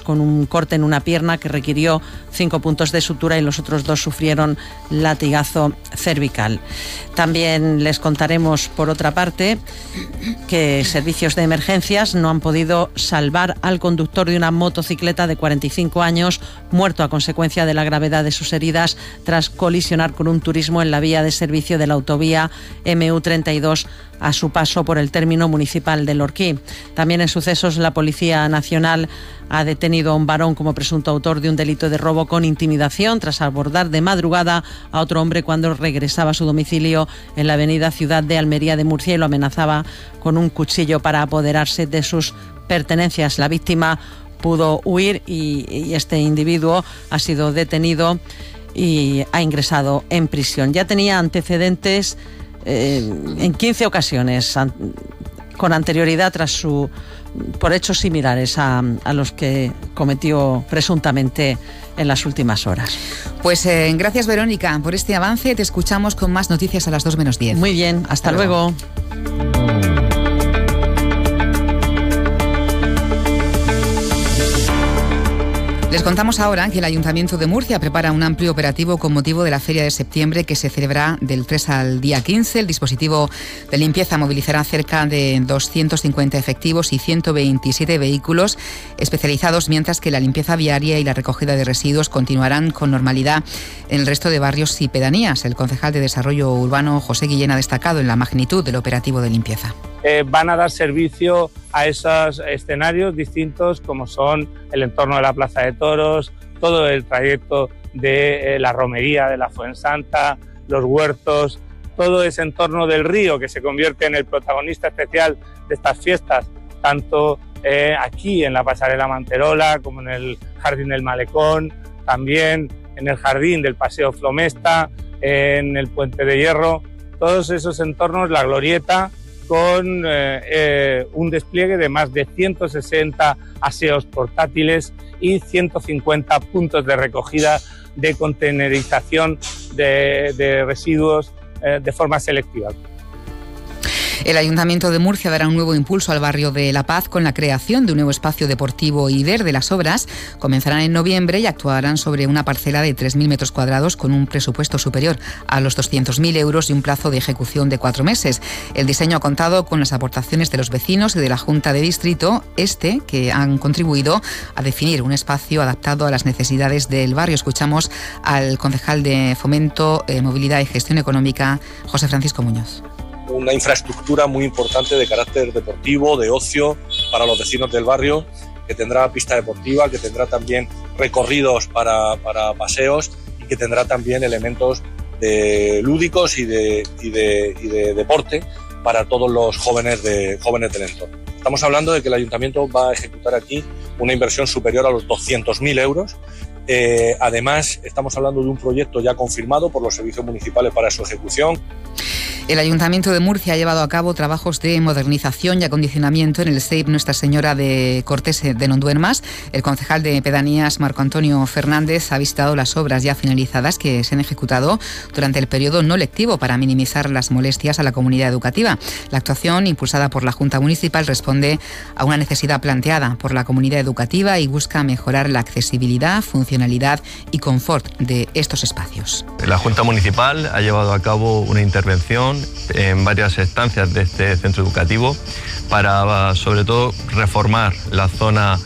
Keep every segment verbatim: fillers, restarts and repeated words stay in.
con un corte en una pierna que requirió cinco puntos de sutura y los otros dos sufrieron latigazo cervical. También les contaremos, por otra parte, que servicios de emergencias no han podido salvar al conductor de una motocicleta de cuarenta y cinco años, muerto a consecuencia de la gravedad de sus heridas tras colisionar con un turismo en la vía de servicio de la autovía eme u treinta y dos a su paso por el término municipal de Lorquí. También en sucesos, la Policía Nacional ha detenido a un varón como presunto autor de un delito de robo con intimidación tras abordar de madrugada a otro hombre cuando regresaba a su domicilio en la avenida Ciudad de Almería de Murcia y lo amenazaba con un cuchillo para apoderarse de sus pertenencias. La víctima pudo huir y, y este individuo ha sido detenido y ha ingresado en prisión. Ya tenía antecedentes eh, en quince ocasiones an, con anterioridad tras su por hechos similares a, a los que cometió presuntamente en las últimas horas. Pues eh, gracias, Verónica, por este avance. Te escuchamos con más noticias a las dos menos diez. Muy bien, hasta, hasta luego. luego. Les contamos ahora que el Ayuntamiento de Murcia prepara un amplio operativo con motivo de la Feria de Septiembre que se celebrará del tres al día quince. El dispositivo de limpieza movilizará cerca de doscientos cincuenta efectivos y ciento veintisiete vehículos especializados, mientras que la limpieza viaria y la recogida de residuos continuarán con normalidad en el resto de barrios y pedanías. El concejal de Desarrollo Urbano, José Guillén, ha destacado en la magnitud del operativo de limpieza. Eh, van a dar servicio a esos escenarios distintos como son el entorno de la Plaza de Toros, todo el trayecto de eh, la romería de la Fuensanta, los huertos, todo ese entorno del río que se convierte en el protagonista especial de estas fiestas, tanto eh, aquí en la Pasarela Manterola como en el Jardín del Malecón, también en el Jardín del Paseo Flomesta, en el Puente de Hierro, todos esos entornos, la Glorieta, con eh, eh, un despliegue de más de ciento sesenta aseos portátiles y ciento cincuenta puntos de recogida de contenerización de, de residuos eh, de forma selectiva. El Ayuntamiento de Murcia dará un nuevo impulso al barrio de La Paz con la creación de un nuevo espacio deportivo y verde. Las obras comenzarán en noviembre y actuarán sobre una parcela de tres mil metros cuadrados con un presupuesto superior a los doscientos mil euros y un plazo de ejecución de cuatro meses. El diseño ha contado con las aportaciones de los vecinos y de la Junta de Distrito, este que han contribuido a definir un espacio adaptado a las necesidades del barrio. Escuchamos al concejal de Fomento, eh, Movilidad y Gestión Económica, José Francisco Muñoz. Una infraestructura muy importante de carácter deportivo, de ocio para los vecinos del barrio, que tendrá pista deportiva, que tendrá también recorridos para, para paseos y que tendrá también elementos de lúdicos y de, y de, y de deporte para todos los jóvenes, de, jóvenes del entorno. Estamos hablando de que el Ayuntamiento va a ejecutar aquí una inversión superior a los doscientos mil euros. Eh, además, estamos hablando de un proyecto ya confirmado por los servicios municipales para su ejecución. El Ayuntamiento de Murcia ha llevado a cabo trabajos de modernización y acondicionamiento en el S E I P Nuestra Señora de Cortés de Nonduermas. El concejal de Pedanías, Marco Antonio Fernández, ha visitado las obras ya finalizadas que se han ejecutado durante el periodo no lectivo para minimizar las molestias a la comunidad educativa. La actuación, impulsada por la Junta Municipal, responde a una necesidad planteada por la comunidad educativa y busca mejorar la accesibilidad, funcionalidad y confort de estos espacios. La Junta Municipal ha llevado a cabo una intervención en varias estancias de este centro educativo para, sobre todo, reformar la zona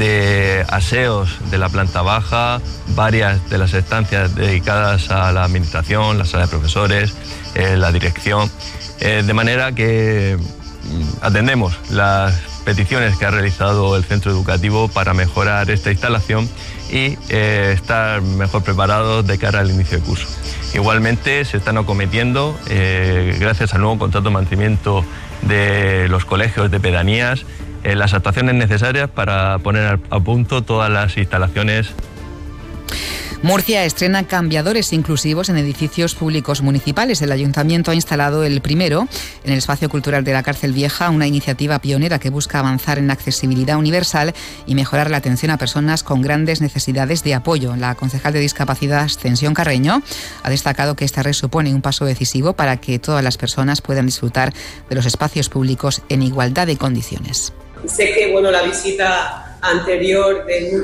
de aseos de la planta baja, varias de las estancias dedicadas a la administración, la sala de profesores, eh, la dirección, eh, de manera que atendemos las peticiones que ha realizado el centro educativo para mejorar esta instalación y eh, estar mejor preparados de cara al inicio de curso. Igualmente se están acometiendo, eh, gracias al nuevo contrato de mantenimiento de los colegios de pedanías, eh, las actuaciones necesarias para poner a punto todas las instalaciones. Murcia estrena cambiadores inclusivos en edificios públicos municipales. El Ayuntamiento ha instalado el primero en el Espacio Cultural de la Cárcel Vieja, una iniciativa pionera que busca avanzar en la accesibilidad universal y mejorar la atención a personas con grandes necesidades de apoyo. La concejal de Discapacidad, Ascensión Carreño, ha destacado que esta red supone un paso decisivo para que todas las personas puedan disfrutar de los espacios públicos en igualdad de condiciones. Sé que bueno, la visita anterior de